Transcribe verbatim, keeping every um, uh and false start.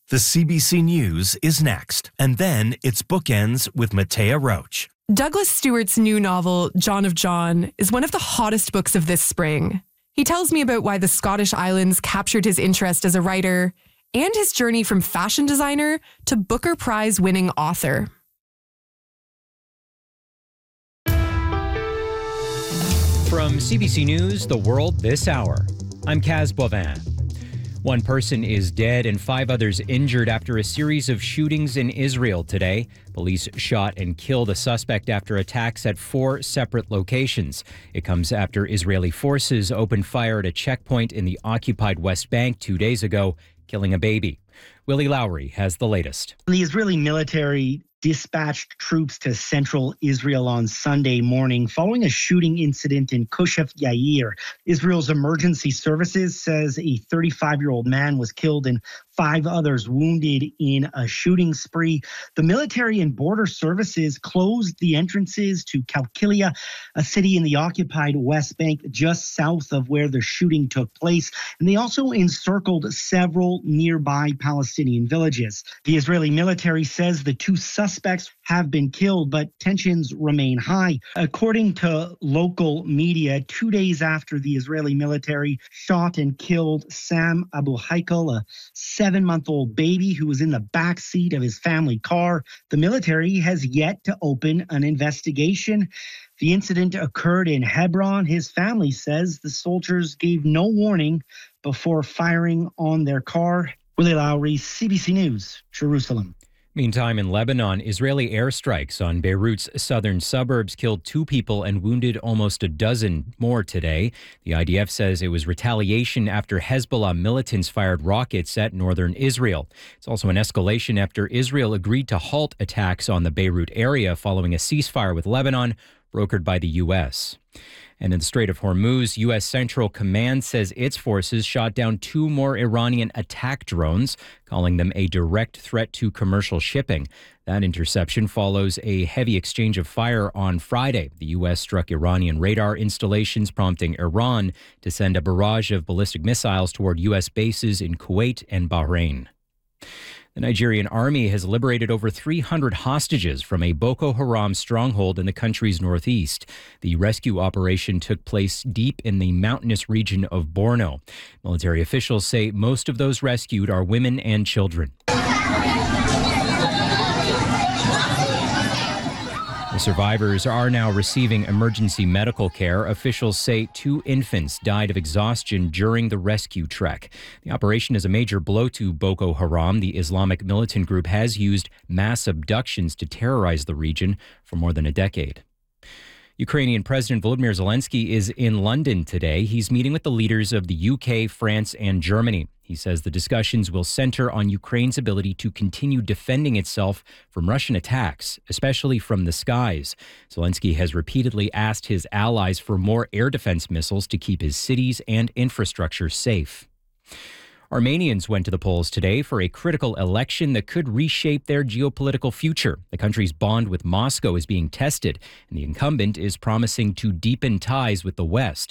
The C B C News is next, and then it's Bookends with Matea Roach. Douglas Stewart's new novel, John of John, is one of the hottest books of this spring. He tells me about why the Scottish Islands captured his interest as a writer and his journey from fashion designer to Booker Prize-winning author. From C B C News, The World This Hour, I'm Kaz Bovin. One person is dead and five others injured after a series of shootings in Israel today. Police shot and killed a suspect after attacks at four separate locations. It comes after Israeli forces opened fire at a checkpoint in the occupied West Bank two days ago, killing a baby. Willie Lowry has the latest. The Israeli military dispatched troops to central Israel on Sunday morning following a shooting incident in Kushef Yair. Israel's emergency services says a thirty-five-year-old man was killed and five others wounded in a shooting spree. The military and border services closed the entrances to Kalkilia, a city in the occupied West Bank just south of where the shooting took place. And they also encircled several nearby Palestinian villages. The Israeli military says the two suspects have been killed, but tensions remain high. According to local media, two days after the Israeli military shot and killed Sam Abu Haikal, a seven-month-old baby who was in the back seat of his family car, the military has yet to open an investigation. The incident occurred in Hebron. His family says the soldiers gave no warning before firing on their car. Willie Lowry, C B C News, Jerusalem. Meantime, in Lebanon, Israeli airstrikes on Beirut's southern suburbs killed two people and wounded almost a dozen more today. The I D F says it was retaliation after Hezbollah militants fired rockets at northern Israel. It's also an escalation after Israel agreed to halt attacks on the Beirut area following a ceasefire with Lebanon brokered by the U S. And in the Strait of Hormuz, U S. Central Command says its forces shot down two more Iranian attack drones, calling them a direct threat to commercial shipping. That interception follows a heavy exchange of fire on Friday. The U S struck Iranian radar installations, prompting Iran to send a barrage of ballistic missiles toward U S bases in Kuwait and Bahrain. The Nigerian army has liberated over three hundred hostages from a Boko Haram stronghold in the country's northeast. The rescue operation took place deep in the mountainous region of Borno. Military officials say most of those rescued are women and children. The survivors are now receiving emergency medical care. Officials say two infants died of exhaustion during the rescue trek. The operation is a major blow to Boko Haram. The Islamic militant group has used mass abductions to terrorize the region for more than a decade. Ukrainian President Volodymyr Zelensky is in London today. He's meeting with the leaders of the U K, France, and Germany. He says the discussions will center on Ukraine's ability to continue defending itself from Russian attacks, especially from the skies. Zelensky has repeatedly asked his allies for more air defense missiles to keep his cities and infrastructure safe. Armenians went to the polls today for a critical election that could reshape their geopolitical future. The country's bond with Moscow is being tested, and the incumbent is promising to deepen ties with the West.